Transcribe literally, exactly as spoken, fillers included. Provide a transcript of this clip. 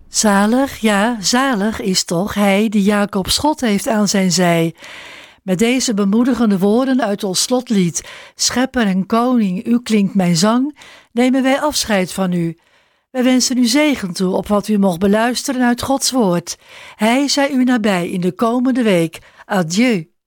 Zalig, ja, zalig is toch hij die Jacobs God heeft aan zijn zij. Met deze bemoedigende woorden uit ons slotlied, Schepper en Koning, u klinkt mijn zang, nemen wij afscheid van u. Wij wensen u zegen toe op wat u mocht beluisteren uit Gods woord. Hij zij u nabij in de komende week. Adieu.